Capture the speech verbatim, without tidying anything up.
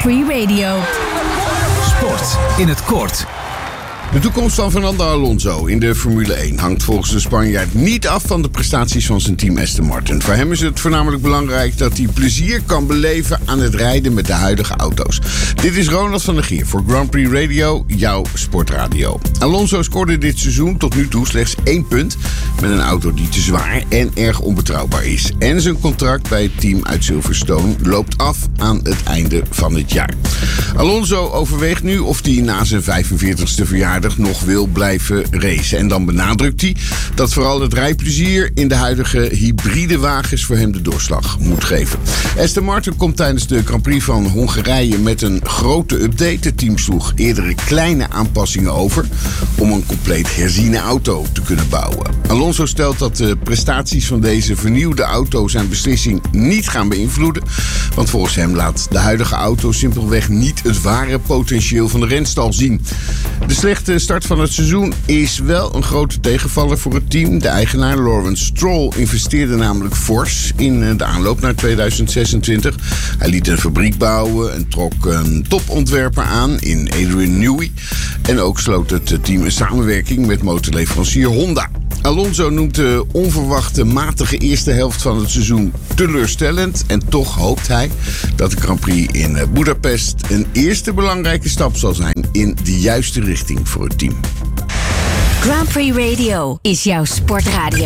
Prix Radio. Sport in het kort. De toekomst van Fernando Alonso in de Formule één hangt volgens de Spanjaard niet af van de prestaties van zijn team Aston Martin. Voor hem is het voornamelijk belangrijk dat hij plezier kan beleven aan het rijden met de huidige auto's. Dit is Ronald van der Gier voor Grand Prix Radio, jouw sportradio. Alonso scoorde dit seizoen tot nu toe slechts één punt met een auto die te zwaar en erg onbetrouwbaar is. En zijn contract bij het team uit Silverstone loopt af aan het einde van het jaar. Alonso overweegt nu of hij na zijn vijfenveertigste verjaardag nog wil blijven racen. En dan benadrukt hij dat vooral het rijplezier in de huidige hybride wagens voor hem de doorslag moet geven. Aston Martin komt tijdens de Grand Prix van Hongarije met een grote update. Het team sloeg eerdere kleine aanpassingen over om een compleet herziene auto te kunnen bouwen. Alonso stelt dat de prestaties van deze vernieuwde auto zijn beslissing niet gaan beïnvloeden, want volgens hem laat de huidige auto simpelweg niet het ware potentieel van de renstal zien. De slechte start van het seizoen is wel een grote tegenvaller voor het team. De eigenaar Lawrence Stroll investeerde namelijk fors in de aanloop naar tweeduizend zesentwintig. Hij liet een fabriek bouwen en trok een topontwerper aan in Adrian Newey. En ook sloot het team een samenwerking met motorleverancier Honda. Alonso noemt de onverwachte matige eerste helft van het seizoen teleurstellend. En toch hoopt hij dat de Grand Prix in Budapest een eerste belangrijke stap zal zijn in de juiste richting voor het team. Grand Prix Radio is jouw sportradio.